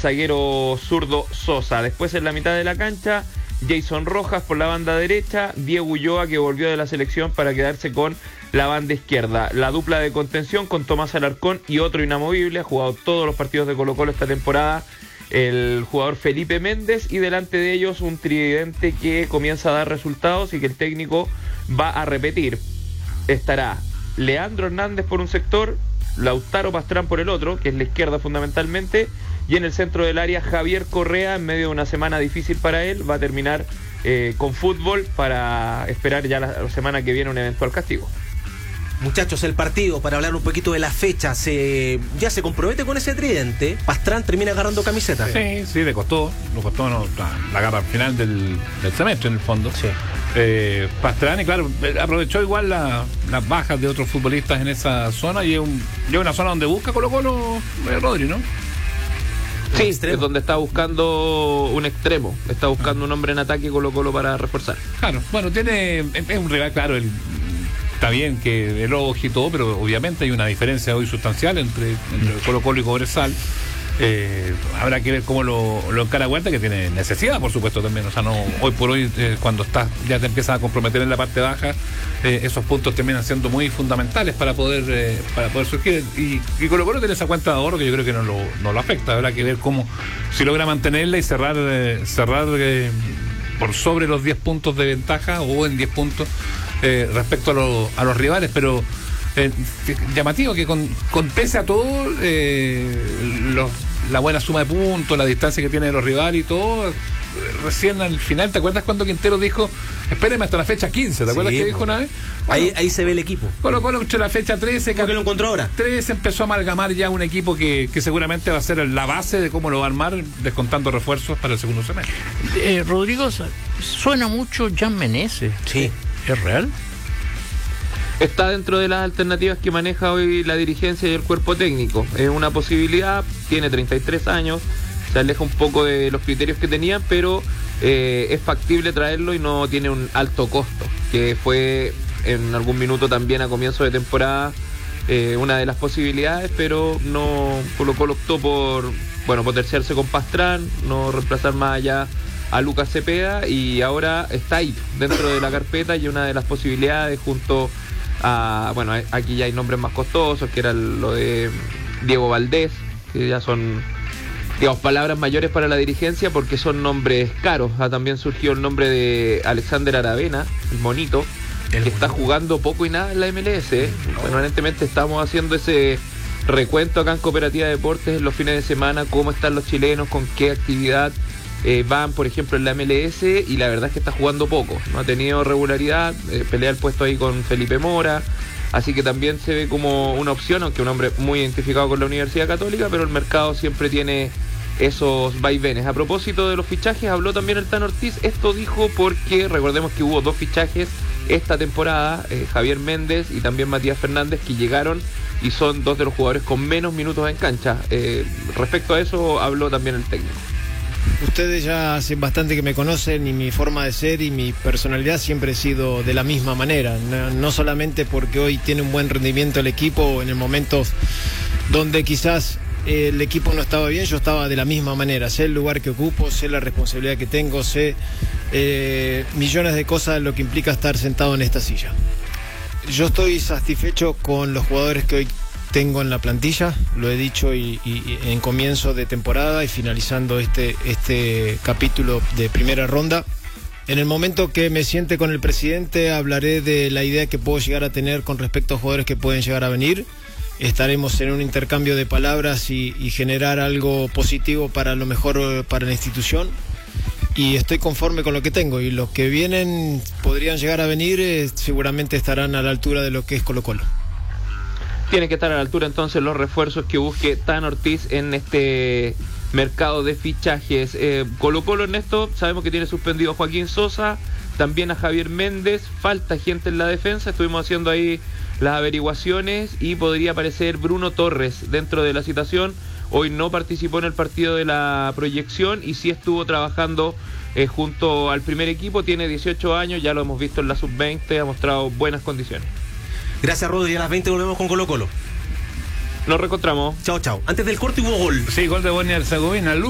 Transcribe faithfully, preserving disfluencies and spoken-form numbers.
zaguero zurdo Sosa. Después en la mitad de la cancha, Jason Rojas por la banda derecha, Diego Ulloa, que volvió de la selección para quedarse con la banda izquierda. La dupla de contención con Tomás Alarcón y otro inamovible, ha jugado todos los partidos de Colo-Colo esta temporada, el jugador Felipe Méndez, y delante de ellos un tridente que comienza a dar resultados y que el técnico va a repetir. Estará Leandro Hernández por un sector, Lautaro Pastrán por el otro, que es la izquierda fundamentalmente, y en el centro del área Javier Correa, en medio de una semana difícil para él, va a terminar eh, con fútbol para esperar ya la, la semana que viene un eventual castigo. Muchachos, el partido, para hablar un poquito de la fecha, se ya se compromete con ese tridente. Pastrán termina agarrando camiseta. Sí, sí, le costó, le costó no, la, la garra final del, del semestre en el fondo. Sí. Eh, Pastrani, claro, aprovechó igual la, las bajas de otros futbolistas en esa zona y es, un, y es una zona donde busca Colo-Colo eh, Rodri, ¿no? Sí, es donde está buscando un extremo, está buscando un hombre en ataque Colo-Colo para reforzar. Claro, bueno, tiene, es un rival, claro, el, está bien que el ojo y todo, pero obviamente hay una diferencia hoy sustancial entre, entre Colo-Colo y Cobresal. Eh, habrá que ver cómo lo, lo encara Huerta, que tiene necesidad, por supuesto, también. O sea, no hoy por hoy, eh, cuando estás ya te empiezas a comprometer en la parte baja, eh, esos puntos terminan siendo muy fundamentales para poder eh, para poder surgir. Y, y Colo-Colo tiene esa cuenta de ahorro que yo creo que no lo, no lo afecta. Habrá que ver cómo, si logra mantenerla y cerrar eh, cerrar eh, por sobre los diez puntos de ventaja o en diez puntos eh, respecto a, lo, a los rivales, pero Eh, llamativo que con, con pese a todo eh, los, la buena suma de puntos, la distancia que tienen los rivales y todo, eh, recién al final, ¿te acuerdas cuando Quintero dijo espéreme hasta la fecha quince? ¿Te acuerdas sí, que dijo una vez? Bueno, ahí, ahí se ve el equipo. Colo Colo entre la fecha trece, ¿cómo que lo encontró ahora? trece empezó a amalgamar ya un equipo que, que seguramente va a ser la base de cómo lo va a armar, descontando refuerzos para el segundo semestre. eh, Rodrigo, suena mucho Jan Menezes. Sí. ¿Es real? Está dentro de las alternativas que maneja hoy la dirigencia y el cuerpo técnico. Es una posibilidad, tiene treinta y tres años, se aleja un poco de los criterios que tenían, pero eh, es factible traerlo y no tiene un alto costo, que fue en algún minuto también a comienzo de temporada eh, una de las posibilidades, pero no Colo-Colo optó por, bueno, potenciarse con Pastrán, no reemplazar más allá a Lucas Cepeda, y ahora está ahí dentro de la carpeta y una de las posibilidades junto a, bueno, aquí ya hay nombres más costosos, que era lo de Diego Valdés, que ya son, digamos, palabras mayores para la dirigencia porque son nombres caros. Ha también surgido el nombre de Alexander Aravena, el monito, el que está jugando poco y nada en la M L S. Permanentemente estamos haciendo ese recuento acá en Cooperativa Deportes en los fines de semana, cómo están los chilenos, con qué actividad Eh, van, por ejemplo, en la M L S, y la verdad es que está jugando poco, no ha tenido regularidad, eh, pelea el puesto ahí con Felipe Mora, así que también se ve como una opción, aunque un hombre muy identificado con la Universidad Católica, pero el mercado siempre tiene esos vaivenes. A propósito de los fichajes, habló también el Tano Ortiz. Esto dijo porque recordemos que hubo dos fichajes esta temporada, eh, Javier Méndez y también Matías Fernández, que llegaron y son dos de los jugadores con menos minutos en cancha. Eh, respecto a eso habló también el técnico. Ustedes ya hace bastante que me conocen y mi forma de ser y mi personalidad siempre he sido de la misma manera, no, no solamente porque hoy tiene un buen rendimiento el equipo en el momento donde quizás eh, el equipo no estaba bien, yo estaba de la misma manera, sé el lugar que ocupo, sé la responsabilidad que tengo, sé eh, millones de cosas de lo que implica estar sentado en esta silla. Yo estoy satisfecho con los jugadores que hoy tengo en la plantilla, lo he dicho y, y, y en comienzo de temporada y finalizando este, este capítulo de primera ronda. En el momento que me siente con el presidente hablaré de la idea que puedo llegar a tener con respecto a jugadores que pueden llegar a venir. Estaremos en un intercambio de palabras y, y generar algo positivo para lo mejor para la institución. Y estoy conforme con lo que tengo, y los que vienen podrían llegar a venir, eh, seguramente estarán a la altura de lo que es Colo-Colo. Tienen que estar a la altura entonces los refuerzos que busque Tano Ortiz en este mercado de fichajes. Eh, Colo-Colo, Ernesto, sabemos que tiene suspendido a Joaquín Sosa, también a Javier Méndez, falta gente en la defensa, estuvimos haciendo ahí las averiguaciones y podría aparecer Bruno Torres dentro de la citación. Hoy no participó en el partido de la proyección y sí estuvo trabajando eh, junto al primer equipo, tiene dieciocho años, ya lo hemos visto en la sub veinte, ha mostrado buenas condiciones. Gracias, Rodri. A las veinte volvemos con Colo-Colo. Nos reencontramos. Chao, chao. Antes del corte hubo gol. Sí, gol de Bosnia y Herzegovina.